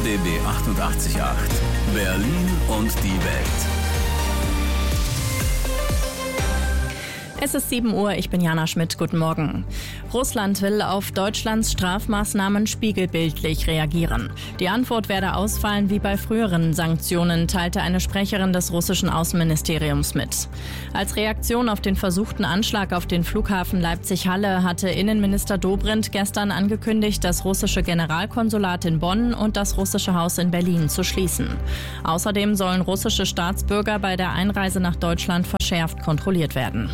RBB 888, Berlin und die Welt. Es ist 7 Uhr, ich bin Jana Schmidt, guten Morgen. Russland will auf Deutschlands Strafmaßnahmen spiegelbildlich reagieren. Die Antwort werde ausfallen wie bei früheren Sanktionen, teilte eine Sprecherin des russischen Außenministeriums mit. Als Reaktion auf den versuchten Anschlag auf den Flughafen Leipzig-Halle hatte Innenminister Dobrindt gestern angekündigt, das russische Generalkonsulat in Bonn und das russische Haus in Berlin zu schließen. Außerdem sollen russische Staatsbürger bei der Einreise nach Deutschland verschärft kontrolliert werden.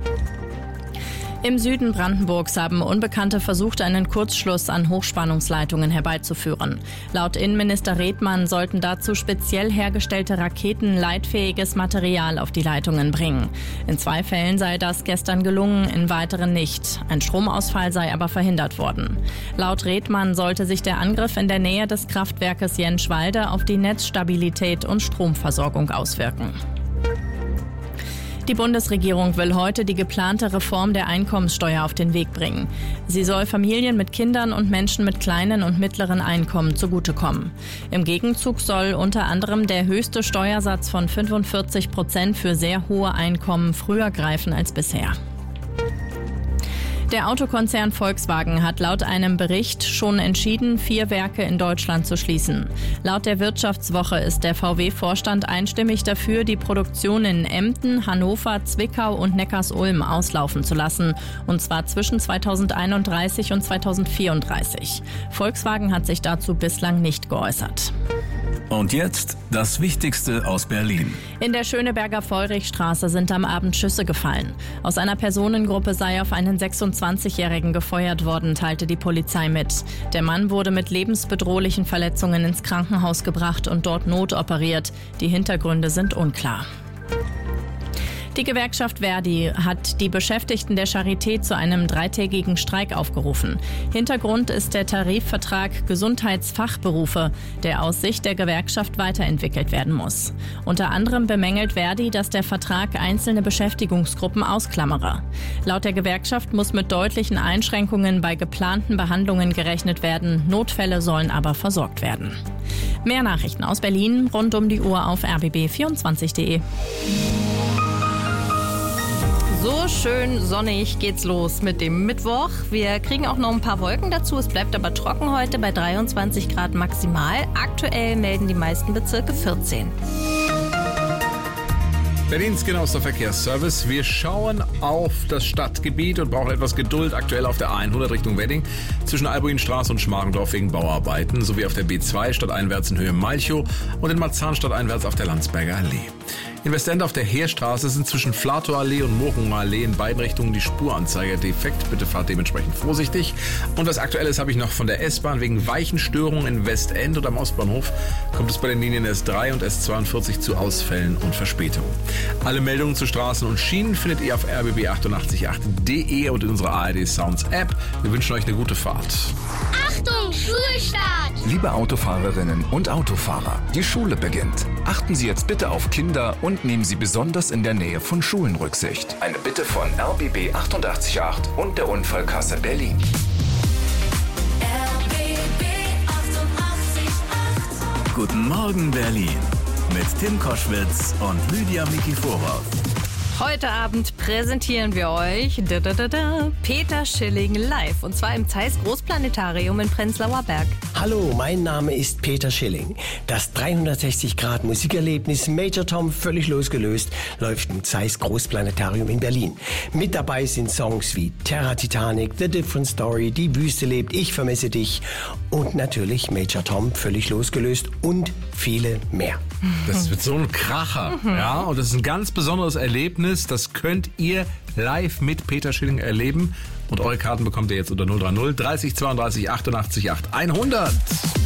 Im Süden Brandenburgs haben Unbekannte versucht, einen Kurzschluss an Hochspannungsleitungen herbeizuführen. Laut Innenminister Redmann sollten dazu speziell hergestellte Raketen leitfähiges Material auf die Leitungen bringen. In 2 Fällen sei das gestern gelungen, in weiteren nicht. Ein Stromausfall sei aber verhindert worden. Laut Redmann sollte sich der Angriff in der Nähe des Kraftwerkes Jenschwalde auf die Netzstabilität und Stromversorgung auswirken. Die Bundesregierung will heute die geplante Reform der Einkommenssteuer auf den Weg bringen. Sie soll Familien mit Kindern und Menschen mit kleinen und mittleren Einkommen zugutekommen. Im Gegenzug soll unter anderem der höchste Steuersatz von 45% für sehr hohe Einkommen früher greifen als bisher. Der Autokonzern Volkswagen hat laut einem Bericht schon entschieden, 4 Werke in Deutschland zu schließen. Laut der Wirtschaftswoche ist der VW-Vorstand einstimmig dafür, die Produktion in Emden, Hannover, Zwickau und Neckarsulm auslaufen zu lassen. Und zwar zwischen 2031 und 2034. Volkswagen hat sich dazu bislang nicht geäußert. Und jetzt das Wichtigste aus Berlin. In der Schöneberger Feurichstraße sind am Abend Schüsse gefallen. Aus einer Personengruppe sei auf einen 26-Jährigen gefeuert worden, teilte die Polizei mit. Der Mann wurde mit lebensbedrohlichen Verletzungen ins Krankenhaus gebracht und dort notoperiert. Die Hintergründe sind unklar. Die Gewerkschaft Verdi hat die Beschäftigten der Charité zu einem 3-tägigen Streik aufgerufen. Hintergrund ist der Tarifvertrag Gesundheitsfachberufe, der aus Sicht der Gewerkschaft weiterentwickelt werden muss. Unter anderem bemängelt Verdi, dass der Vertrag einzelne Beschäftigungsgruppen ausklammere. Laut der Gewerkschaft muss mit deutlichen Einschränkungen bei geplanten Behandlungen gerechnet werden. Notfälle sollen aber versorgt werden. Mehr Nachrichten aus Berlin rund um die Uhr auf rbb24.de. So schön sonnig geht's los mit dem Mittwoch. Wir kriegen auch noch ein paar Wolken dazu. Es bleibt aber trocken heute bei 23 Grad maximal. Aktuell melden die meisten Bezirke 14. Berlins genauester Verkehrsservice. Wir schauen auf das Stadtgebiet und brauchen etwas Geduld. Aktuell auf der A100 Richtung Wedding zwischen Albuinstraße und Schmargendorf wegen Bauarbeiten sowie auf der B2 stadteinwärts in Höhe Malchow und in Marzahn stadteinwärts auf der Landsberger Allee. In Westend auf der Heerstraße sind zwischen Flatow-Allee und Mochunger Allee in beiden Richtungen die Spuranzeiger defekt. Bitte fahrt dementsprechend vorsichtig. Und was Aktuelles habe ich noch von der S-Bahn. Wegen Weichenstörungen in Westend und am Ostbahnhof kommt es bei den Linien S3 und S42 zu Ausfällen und Verspätungen. Alle Meldungen zu Straßen und Schienen findet ihr auf rbb888.de und in unserer ARD Sounds App. Wir wünschen euch eine gute Fahrt. Achtung, Schulstart! Liebe Autofahrerinnen und Autofahrer, die Schule beginnt. Achten Sie jetzt bitte auf Kinder und nehmen Sie besonders in der Nähe von Schulen Rücksicht. Eine Bitte von RBB 888 und der Unfallkasse Berlin. RBB 888. Guten Morgen Berlin mit Tim Koschwitz und Lydia Mikiforov. Heute Abend präsentieren wir euch Peter Schilling live. Und zwar im Zeiss Großplanetarium in Prenzlauer Berg. Hallo, mein Name ist Peter Schilling. Das 360-Grad-Musikerlebnis Major Tom völlig losgelöst läuft im Zeiss Großplanetarium in Berlin. Mit dabei sind Songs wie Terra Titanic, The Different Story, Die Wüste lebt, Ich vermisse dich und natürlich Major Tom völlig losgelöst und viele mehr. Das wird so ein Kracher, ja, und das ist ein ganz besonderes Erlebnis. Das könnt ihr live mit Peter Schilling erleben. Und eure Karten bekommt ihr jetzt unter 030 30 32 88 8 100.